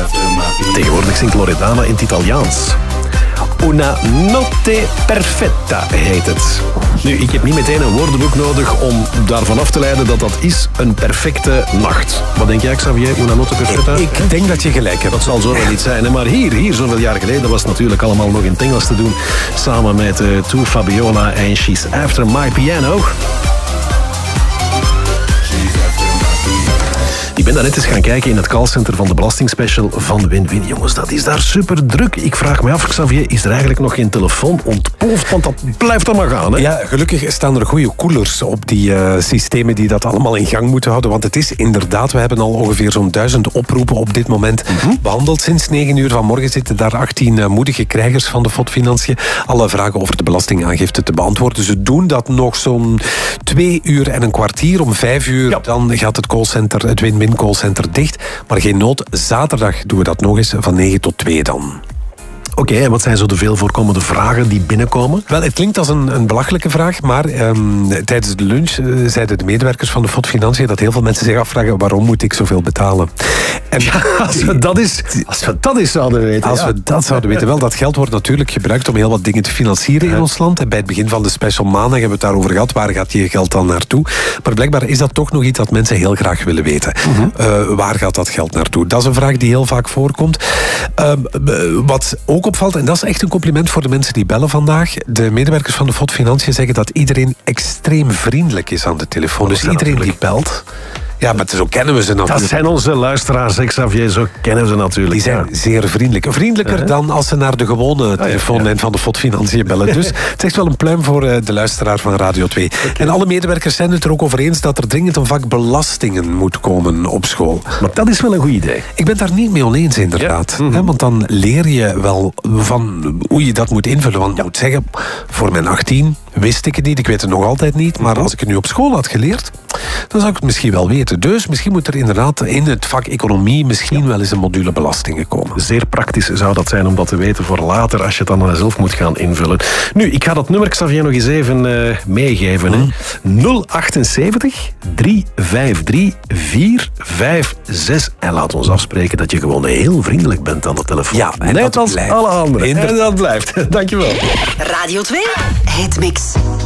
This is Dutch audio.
Tegenwoordig zingt Loredana in het Italiaans. Una notte perfetta heet het. Nu, ik heb niet meteen een woordenboek nodig om daarvan af te leiden dat dat is een perfecte nacht. Wat denk jij, Xavier? Una notte perfetta? Ik denk dat je gelijk hebt. Dat zal zo wel niet zijn. Hè? Maar hier, zoveel jaar geleden, was het natuurlijk allemaal nog in het Engels te doen. Samen met To Fabiola en She's After My Piano. Ik ben daar net eens gaan kijken in het callcenter van de belastingspecial van Win-Win. Jongens, dat is daar super druk. Ik vraag me af, Xavier, is er eigenlijk nog geen telefoon ontploft? Want dat blijft dan maar gaan, hè? Ja, gelukkig staan er goede koelers op die systemen die dat allemaal in gang moeten houden. Want het is inderdaad, we hebben al ongeveer zo'n 1000 oproepen op dit moment behandeld. Sinds 9 uur vanmorgen zitten daar 18 moedige krijgers van de FOD Financiën alle vragen over de belastingaangifte te beantwoorden. Ze doen dat nog zo'n 2 uur en een kwartier. Om 5 uur dan gaat het callcenter, het Win-Win callcenter dicht. Maar geen nood, zaterdag doen we dat nog eens van 9 tot 2 dan. Oké, en wat zijn zo de veel voorkomende vragen die binnenkomen? Wel, het klinkt als een belachelijke vraag, maar tijdens de lunch zeiden de medewerkers van de FOD Financiën dat heel veel mensen zich afvragen waarom moet ik zoveel betalen? En als we dat eens zouden weten. Als we dat zouden weten. Wel, dat geld wordt natuurlijk gebruikt om heel wat dingen te financieren in ons land. En bij het begin van de special maandag hebben we het daarover gehad. Waar gaat je geld dan naartoe? Maar blijkbaar is dat toch nog iets dat mensen heel graag willen weten. Waar gaat dat geld naartoe? Dat is een vraag die heel vaak voorkomt. Wat ook opvalt, en dat is echt een compliment voor de mensen die bellen vandaag. De medewerkers van de FOD Financiën zeggen dat iedereen extreem vriendelijk is aan de telefoon. Dus iedereen die belt... Ja, maar zo kennen we ze natuurlijk. Dat zijn onze luisteraars, Xavier, zo kennen we ze natuurlijk. Die zijn zeer vriendelijk. Vriendelijker dan als ze naar de gewone telefoonlijn van de FOD Financiën bellen. Dus het is echt wel een pluim voor de luisteraar van Radio 2. En alle medewerkers zijn het er ook over eens dat er dringend een vak belastingen moet komen op school. Maar dat is wel een goed idee. Ik ben daar niet mee oneens, inderdaad. Ja. Want dan leer je wel van hoe je dat moet invullen. Want ik moet zeggen, voor mijn 18 wist ik het niet. Ik weet het nog altijd niet. Maar als ik het nu op school had geleerd, dan zou ik het misschien wel weten. Dus misschien moet er inderdaad in het vak economie misschien wel eens een module belastingen komen. Zeer praktisch zou dat zijn om dat te weten voor later als je het dan zelf moet gaan invullen. Nu, ik ga dat nummer, Xavier, nog eens even meegeven. 078 353 456. En laat ons afspreken dat je gewoon heel vriendelijk bent aan de telefoon. Ja, en net als blijft. alle anderen. En dat blijft. Dankjewel. Radio 2 Hitmix.